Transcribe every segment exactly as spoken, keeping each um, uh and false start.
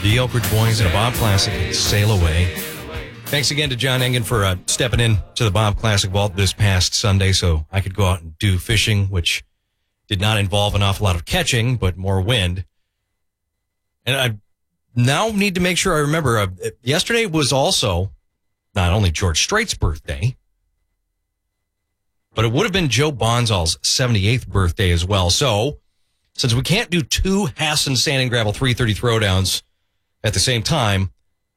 The Oak Ridge Boys and a Bob Classic, Sail Away. Thanks again to John Engen for uh, stepping in to the Bob Classic Vault this past Sunday so I could go out and do fishing, which did not involve an awful lot of catching, but more wind. And I now need to make sure I remember, uh, yesterday was also not only George Strait's birthday, but it would have been Joe Bonzal's seventy-eighth birthday as well. So, since we can't do two Hassan Sand and Gravel three thirty throwdowns at the same time,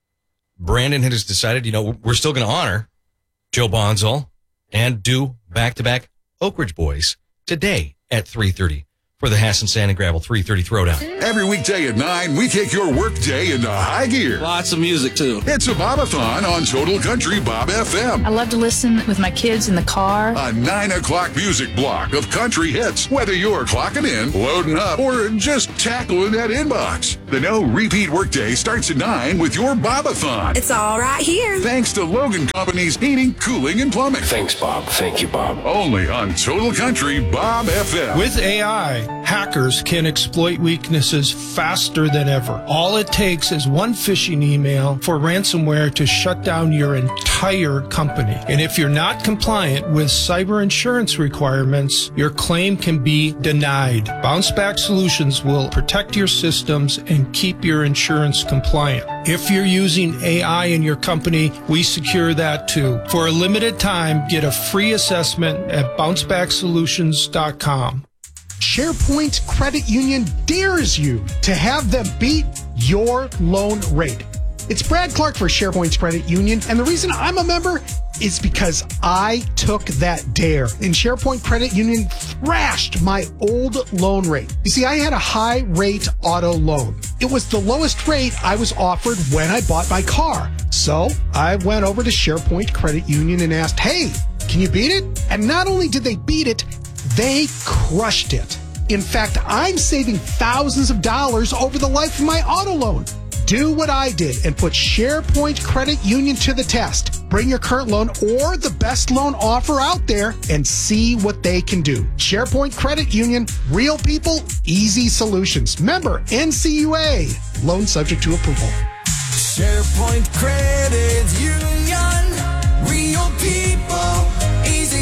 Brandon has decided, you know, we're still going to honor Joe Bonzal and do back-to-back Oak Ridge Boys today at three thirty for the Hassan Sand and Gravel three thirty throwdown. Every weekday at nine, we take your workday into high gear. Lots of music, too. It's a Bob-a-thon on Total Country Bob F M. I love to listen with my kids in the car. A nine o'clock music block of country hits, whether you're clocking in, loading up, or just tackling that inbox. The no repeat workday starts at nine with your Bob-a-thon. It's all right here. Thanks to Logan Company's heating, cooling, and plumbing. Thanks, Bob. Thank you, Bob. Only on Total Country Bob F M. With A I, hackers can exploit weaknesses faster than ever. All it takes is one phishing email for ransomware to shut down your entire company. And if you're not compliant with cyber insurance requirements, your claim can be denied. Bounce Back Solutions will protect your systems and keep your insurance compliant. If you're using A I in your company, we secure that too. For a limited time, get a free assessment at bounce back solutions dot com. SharePoint Credit Union dares you to have them beat your loan rate. It's Brad Clark for SharePoint Credit Union, and the reason I'm a member is because I took that dare. And SharePoint Credit Union thrashed my old loan rate. You see, I had a high rate auto loan. It was the lowest rate I was offered when I bought my car. So I went over to SharePoint Credit Union and asked, hey, can you beat it? And not only did they beat it, they crushed it. In fact, I'm saving thousands of dollars over the life of my auto loan. Do what I did and put SharePoint Credit Union to the test. Bring your current loan or the best loan offer out there and see what they can do. SharePoint Credit Union, real people, easy solutions. Member N C U A. Loan subject to approval. SharePoint Credit Union, real people, easy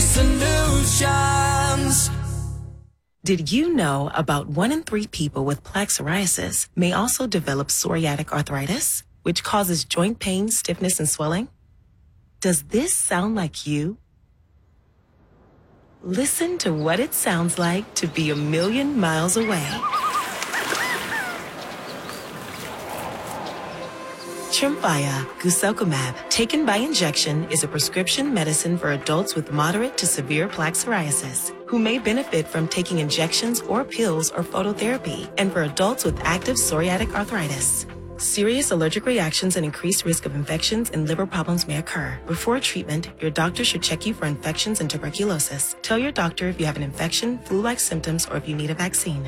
solutions. Did you know about one in three people with plaque psoriasis may also develop psoriatic arthritis, which causes joint pain, stiffness, and swelling? Does this sound like you? Listen to what it sounds like to be a million miles away. Tremfya guselkumab, taken by injection, is a prescription medicine for adults with moderate to severe plaque psoriasis who may benefit from taking injections or pills or phototherapy, and for adults with active psoriatic arthritis. Serious allergic reactions and increased risk of infections and liver problems may occur. Before treatment, your doctor should check you for infections and tuberculosis. Tell your doctor if you have an infection, flu-like symptoms, or if you need a vaccine.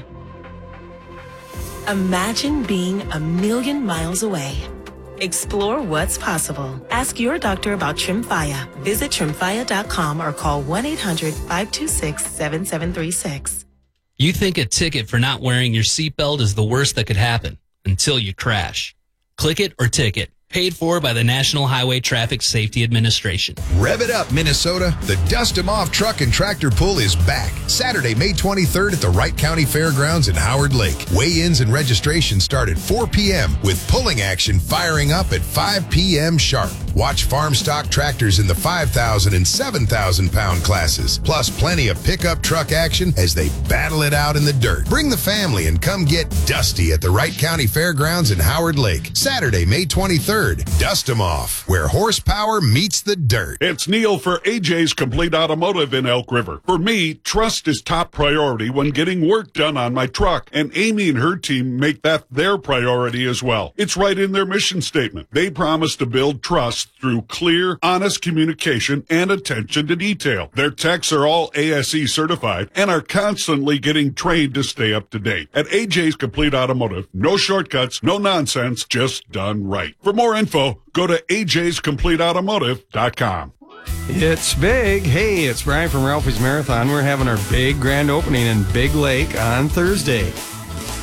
Imagine being a million miles away. Explore what's possible. Ask your doctor about Tremfya. Visit tremfya dot com or call one eight hundred, five two six, seven seven three six. You think a ticket for not wearing your seatbelt is the worst that could happen until you crash. Click It or Ticket. Paid for by the National Highway Traffic Safety Administration. Rev it up, Minnesota. The Dust 'em Off Truck and Tractor Pull is back. Saturday, May twenty-third at the Wright County Fairgrounds in Howard Lake. Weigh-ins and registration start at four p.m. with pulling action firing up at five p.m. sharp. Watch farm stock tractors in the five thousand and seven thousand pound classes, plus plenty of pickup truck action as they battle it out in the dirt. Bring the family and come get dusty at the Wright County Fairgrounds in Howard Lake. Saturday, May twenty-third. Dust 'em Off, where horsepower meets the dirt. It's Neil for A J's Complete Automotive in Elk River. For me, trust is top priority when getting work done on my truck, and Amy and her team make that their priority as well. It's right in their mission statement. They promise to build trust through clear, honest communication and attention to detail. Their techs are all A S E certified and are constantly getting trained to stay up to date. At A J's Complete Automotive, no shortcuts, no nonsense, just done right. For more info, go to A J's Complete Automotive dot com. It's big. Hey, it's Brian from Ralphie's Marathon. We're having our big grand opening in Big Lake on Thursday.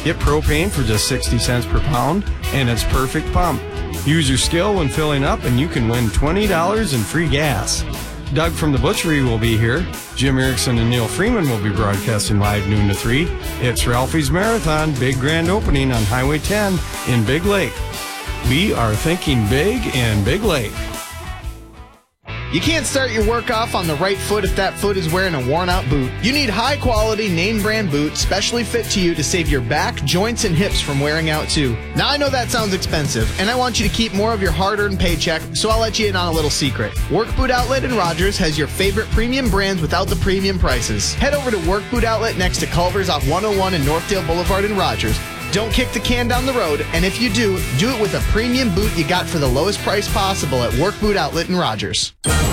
Get propane for just sixty cents per pound, and it's perfect pump. Use your skill when filling up, and you can win twenty dollars in free gas. Doug from the Butchery will be here. Jim Erickson and Neil Freeman will be broadcasting live noon to three. It's Ralphie's Marathon, big grand opening on Highway ten in Big Lake. We are thinking big in Big Lake. You can't start your work off on the right foot if that foot is wearing a worn-out boot. You need high-quality, name-brand boots, specially fit to you to save your back, joints, and hips from wearing out too. Now, I know that sounds expensive, and I want you to keep more of your hard-earned paycheck, so I'll let you in on a little secret. Work Boot Outlet in Rogers has your favorite premium brands without the premium prices. Head over to Work Boot Outlet next to Culver's off one oh one and Northdale Boulevard in Rogers. Don't kick the can down the road, and if you do, do it with a premium boot you got for the lowest price possible at Work Boot Outlet in Rogers.